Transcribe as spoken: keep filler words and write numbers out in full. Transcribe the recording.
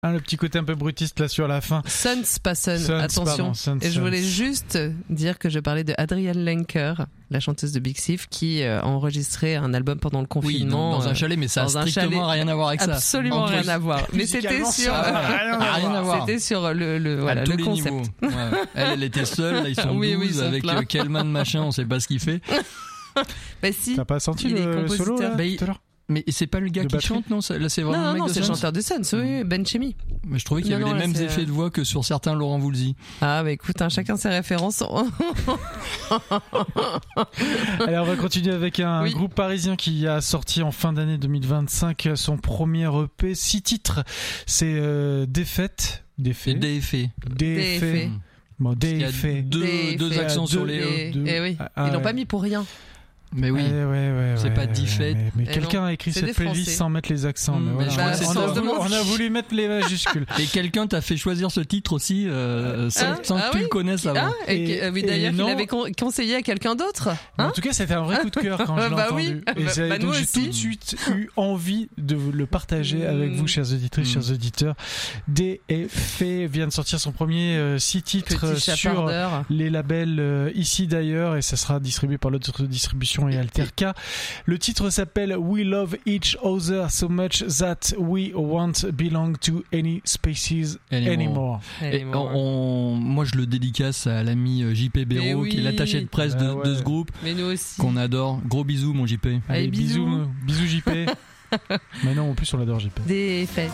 Ah, le petit côté un peu brutiste là sur la fin. Sons, pas Sun, Sons, attention. pardon, Sons, Et je voulais Sons. juste dire que je parlais de Adrienne Lenker, la chanteuse de Big Thief, qui euh, a enregistré un album pendant le Oui, confinement. dans, dans un chalet, mais ça a dans un strictement chalet. rien à voir avec ça. Absolument En rien plus. à voir. Mais c'était Musicalement, sur, ça a rien à Rien à voir. c'était sur le, le, voilà, à tous le les concept. niveaux. Ouais. Elle, elle était seule, là ils sont Oui, oui, douze ils sont avec plein. euh, Kellman machin, on sait pas ce qu'il fait. Bah si. T'as pas senti Il est le compositeur. solo là, Bah, il- tout à l'heure? Mais c'est pas le gars De qui batterie. chante, non ça- Là c'est vraiment Non, le non, mec non, de c'est le Sons. chanteur de Sons, oui, Ben Chemi. Mais je trouvais qu'il y Non, avait non, les là, mêmes c'est, effets euh, de voix que sur certains Laurent Voulzy. Ah, bah écoute, hein, chacun ses références. Allez, on va continuer avec un Oui. groupe parisien qui a sorti en fin d'année deux mille vingt-cinq son premier E P, six titres. C'est euh, Défaite, C'est Défait, des effets. Défait. Défait. Bon, Il y a Défait. deux, Des deux effets. accents Deux- sur les E. Et, deux- et oui, Ah, ils l'ont ouais. pas mis pour rien. Mais oui. Ouais, ouais, ouais, C'est ouais, pas ouais, Diffet. Mais, mais Eh quelqu'un non, a écrit c'est cette des playlist Français. sans mettre les accents. Mmh, mais mais voilà. je crois que c'est on, ça, a on se voulu, demande. on a voulu mettre les majuscules. Et quelqu'un t'a fait choisir ce titre aussi euh, sans, Hein sans Ah que tu oui le connaisses avant. Ah, et, Et- que- euh, oui, et d'ailleurs, non. qu'il avait con- conseillé à quelqu'un d'autre. Mais en Hein tout cas, c'était un vrai coup de cœur quand je l'ai Bah entendu. oui. Et Bah- ça- bah, donc nous j'ai aussi. tout de suite eu envie de vous le partager avec Mmh. vous, chers auditrices, Mmh. chers auditeurs. D F vient de sortir son premier euh, six titres euh, Petit sur chapardeur. les labels euh, ici d'ailleurs, et ça sera distribué par l'autre distribution et Alterca. Le titre s'appelle We Love Each Other So Much That We Won't Belong to Any Species Anymore. Anymore. Et on, on- moi je le dédicace à l'ami euh, J P Mais Béraud, oui. qui est l'attaché de presse de, Bah ouais. de ce groupe, Mais nous aussi. qu'on adore. Gros bisous mon J P. Allez, bisous. bisous, bisous J P. Mais non, en plus on l'adore J P. Des faits.